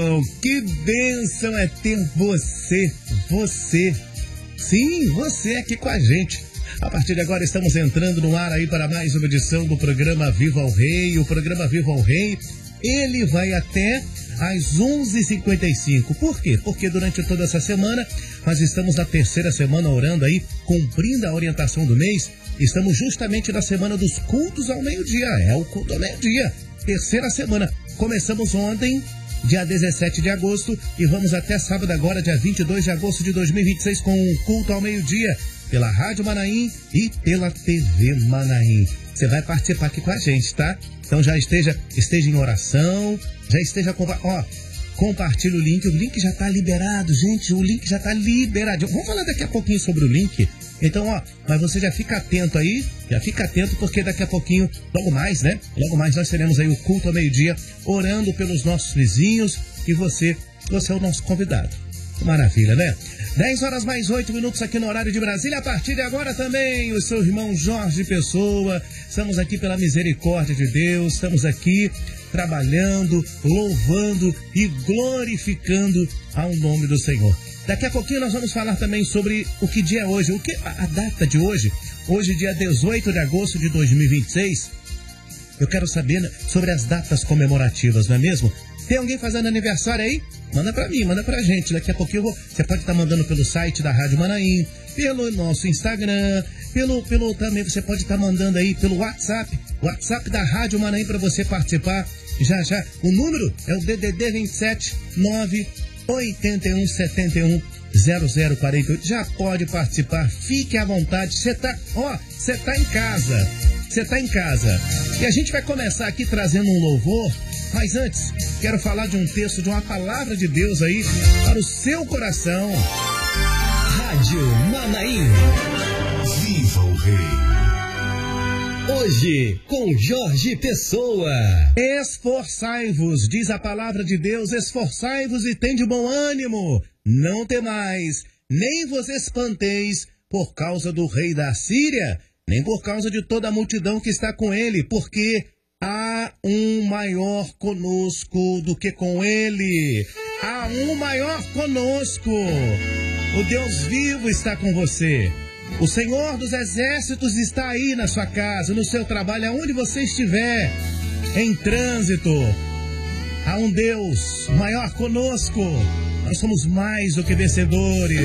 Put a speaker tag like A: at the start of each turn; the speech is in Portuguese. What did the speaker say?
A: Que bênção é ter você, sim, você aqui com a gente. A partir de agora estamos entrando no ar aí para mais uma edição do programa Viva ao Rei. O programa Viva ao Rei, ele vai até às 11h55. Por quê? Porque durante toda essa semana, nós estamos na terceira semana orando aí, cumprindo a orientação do mês. Estamos justamente na semana dos cultos ao meio-dia. É o culto ao meio-dia, terceira semana. Começamos ontem, dia 17 de agosto, e vamos até sábado agora, dia 22 de agosto de 2026, com o culto ao meio-dia, pela Rádio Manaim e pela TV Manaim. Você vai participar aqui com a gente, tá? Então já esteja em oração, já esteja compartilhe o link já tá liberado, gente, o link já tá liberado. Vamos falar daqui a pouquinho sobre o link. Então, mas você já fica atento aí, porque daqui a pouquinho, logo mais nós teremos aí o culto ao meio-dia, orando pelos nossos vizinhos, e você é o nosso convidado. Maravilha, né? 10 horas mais 8 minutos aqui no horário de Brasília. A partir de agora também, o seu irmão Jorge Pessoa. Estamos aqui pela misericórdia de Deus, estamos aqui trabalhando, louvando e glorificando ao nome do Senhor. Daqui a pouquinho nós vamos falar também sobre o que dia é hoje, a data de hoje. Hoje, dia 18 de agosto de 2026. Eu quero saber sobre as datas comemorativas, não é mesmo? Tem alguém fazendo aniversário aí? Manda pra mim, manda pra gente. Daqui a pouquinho você pode estar mandando pelo site da Rádio Manaim, pelo nosso Instagram, também você pode estar mandando aí pelo WhatsApp da Rádio Manaim para você participar. Já. O número é o DDD 27 981 71 0048. Já pode participar, fique à vontade. Você tá em casa. Você tá em casa. E a gente vai começar aqui trazendo um louvor. Mas antes, quero falar de um texto, de uma palavra de Deus aí para o seu coração.
B: Rádio Manaim. Viva o Rei. Hoje, com Jorge Pessoa.
A: Esforçai-vos, diz a palavra de Deus, esforçai-vos e tende bom ânimo. Não temais, nem vos espanteis por causa do rei da Síria, nem por causa de toda a multidão que está com ele, porque há um maior conosco do que com ele. Há um maior conosco. O Deus vivo está com você. O Senhor dos Exércitos está aí na sua casa, no seu trabalho, aonde você estiver, em trânsito. Há um Deus maior conosco. Nós somos mais do que vencedores.